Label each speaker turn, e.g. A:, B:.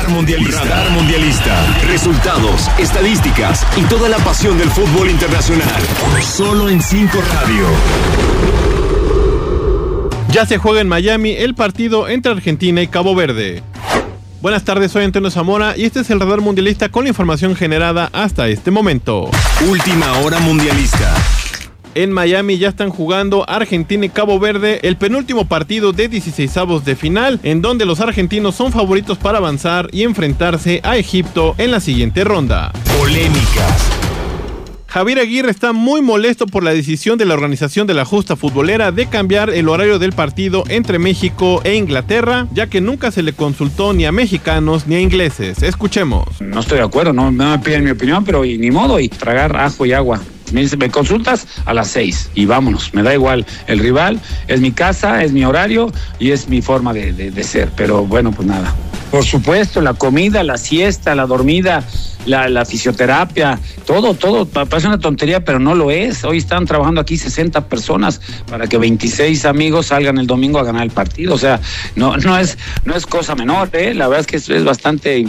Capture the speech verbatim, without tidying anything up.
A: Mundialista. Radar Mundialista. Resultados, estadísticas y toda la pasión del fútbol internacional. Solo en Cinco Radio.
B: Ya se juega en Miami el partido entre Argentina y Cabo Verde. Buenas tardes, soy Antonio Zamora y este es el Radar Mundialista con la información generada hasta este momento.
A: Última hora mundialista.
B: En Miami ya están jugando Argentina y Cabo Verde el penúltimo partido de dieciseisavos de final, en donde los argentinos son favoritos para avanzar y enfrentarse a Egipto en la siguiente ronda.
A: Polémicas.
B: Javier Aguirre está muy molesto por la decisión de la organización de la justa futbolera de cambiar el horario del partido entre México e Inglaterra, ya que nunca se le consultó ni a mexicanos ni a ingleses. Escuchemos.
C: No estoy de acuerdo, no, no me piden mi opinión, pero y, ni modo, y tragar ajo y agua. Me dice, me consultas a las seis y vámonos, me da igual el rival, es mi casa, es mi horario y es mi forma de, de, de ser, pero bueno, pues nada. Por supuesto, la comida, la siesta, la dormida, la, la fisioterapia, todo, todo, parece una tontería, pero no lo es. Hoy están trabajando aquí sesenta personas para que veintiséis amigos salgan el domingo a ganar el partido, o sea, no, no es, no es cosa menor, ¿eh? La verdad es que es, es bastante